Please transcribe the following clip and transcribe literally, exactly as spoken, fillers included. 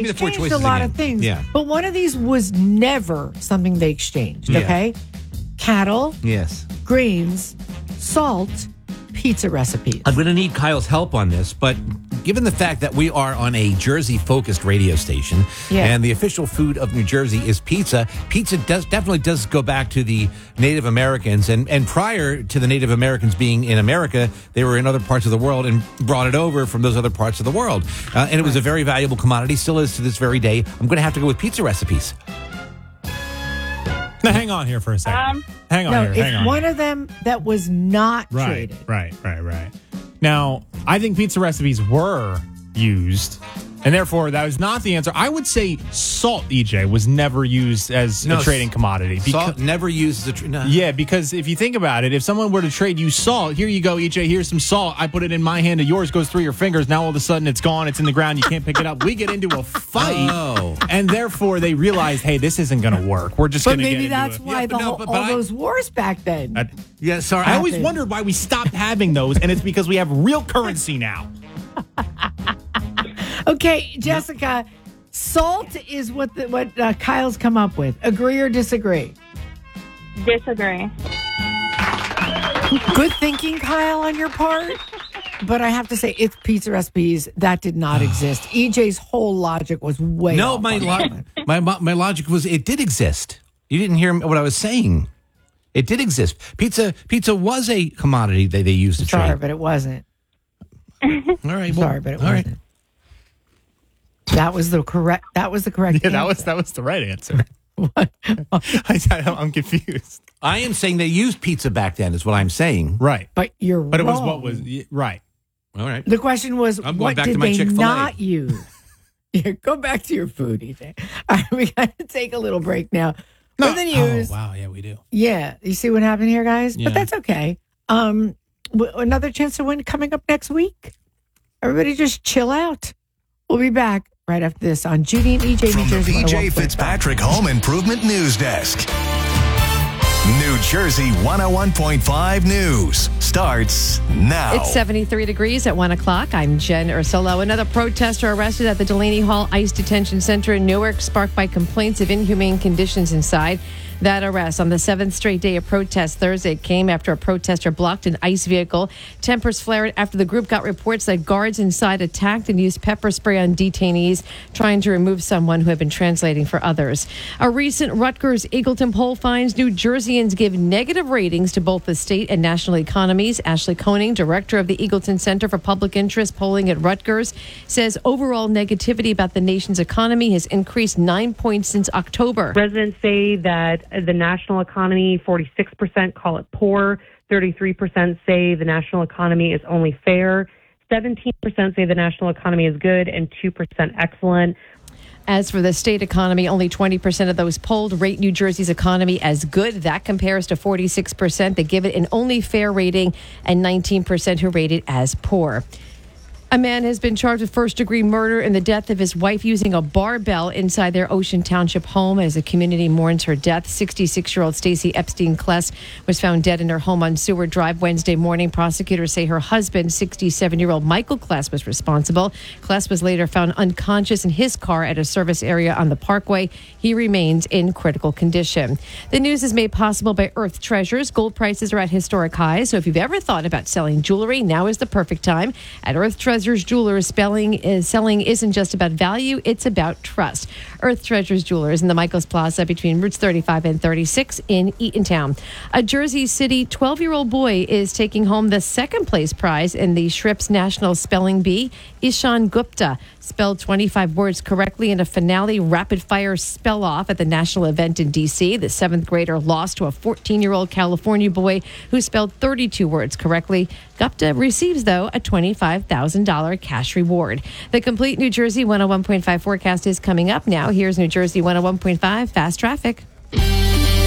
me the four exchanged choices a lot again. of things. Yeah. But one of these was never something they exchanged, Yeah. okay? Cattle, Yes. grains, salt, pizza recipes. I'm going to need Kyle's help on this, but given the fact that we are on a Jersey-focused radio station, Yeah. and the official food of New Jersey is pizza, pizza does definitely does go back to the Native Americans, and, and prior to the Native Americans being in America, they were in other parts of the world and brought it over from those other parts of the world. Uh, and it was a very valuable commodity, still is to this very day. I'm going to have to go with pizza recipes. Now, hang on here for a second. Um, hang on No, here. it's Hang on. one of them that was not Right, traded. right, right, right. Now, I think pizza recipes were used, and therefore that was not the answer. I would say salt, E J, was never used as No, a trading commodity. Salt never used the... Tr- no. Yeah, because if you think about it, if someone were to trade you salt, here you go, E J, here's some salt. I put it in my hand, and yours goes through your fingers. Now all of a sudden it's gone. It's in the ground. You can't pick it up. We get into a fight, Oh. and therefore they realized, hey, this isn't going to work. We're just But going to get maybe into that's it. why Yeah, the but no, whole, but- but all I- those wars back then. Uh, Yeah, sorry. I always happened. wondered why we stopped having those, and it's because we have real currency now. Okay, Jessica, salt is what the, what uh, Kyle's come up with. Agree or disagree? Disagree. Good thinking, Kyle, on your part. But I have to say, it's pizza recipes that did not exist. E J's whole logic was way No, off my, on lo- that one. my my my logic was it did exist. You didn't hear what I was saying. It did exist. Pizza pizza was a commodity that they used to Sorry, trade. but it wasn't. All right, well, Sorry, but it all right. wasn't. That was the correct. That was the correct. Yeah, that answer. was that was the right answer. I, I'm confused. I am saying they used pizza back then. Is what I'm saying. Right, But you're but it was wrong. what was y- right. All right. The question was, I'm going what back did to my they Chick-fil-A. not use? Yeah, go back to your food, E J. All right, we got to take a little break now. For the news. Oh, wow, yeah, we do. Yeah, you see what happened here, guys? Yeah. But that's okay. Um, w- another chance to win coming up next week. Everybody just chill out. We'll be back right after this on Judy and E J, New From the Jersey. P J one oh one point five. Fitzpatrick Home Improvement News Desk. New Jersey one oh one point five News starts now. It's seventy-three degrees at one o'clock. I'm Jen Ursulo. Another protester arrested at the Delaney Hall ICE Detention Center in Newark, sparked by complaints of inhumane conditions inside. That arrest on the seventh straight day of protest Thursday came after a protester blocked an ICE vehicle. Tempers flared after the group got reports that guards inside attacked and used pepper spray on detainees, trying to remove someone who had been translating for others. A recent Rutgers Eagleton poll finds New Jerseyans give negative ratings to both the state and national economies. Ashley Koenig, director of the Eagleton Center for Public Interest Polling at Rutgers, says overall negativity about the nation's economy has increased nine points since October. Residents say that the national economy, forty-six percent call it poor, thirty-three percent say the national economy is only fair, seventeen percent say the national economy is good, and two percent excellent. As for the state economy, only twenty percent of those polled rate New Jersey's economy as good. That compares to forty-six percent that give it an only fair rating and nineteen percent who rate it as poor. A man has been charged with first-degree murder in the death of his wife using a barbell inside their Ocean Township home as the community mourns her death. sixty-six-year-old Stacy Epstein-Kless was found dead in her home on Seward Drive Wednesday morning. Prosecutors say her husband, sixty-seven-year-old Michael Kless, was responsible. Kless was later found unconscious in his car at a service area on the Parkway. He remains in critical condition. The news is made possible by Earth Treasures. Gold prices are at historic highs, so if you've ever thought about selling jewelry, now is the perfect time. At Earth Treasures Jewelers, spelling is, selling isn't just about value, it's about trust. Earth Treasures Jewelers in the Michaels Plaza between Routes thirty-five and thirty-six in Eatontown. A Jersey City twelve-year-old boy is taking home the second place prize in the Scripps National Spelling Bee. Ishan Gupta spelled twenty-five words correctly in a finale rapid-fire spell-off at the national event in D C. The seventh grader lost to a fourteen-year-old California boy who spelled thirty-two words correctly. Gupta receives, though, a twenty-five thousand dollars cash reward. The complete New Jersey one oh one point five forecast is coming up now. Here's New Jersey one oh one point five Fast Traffic.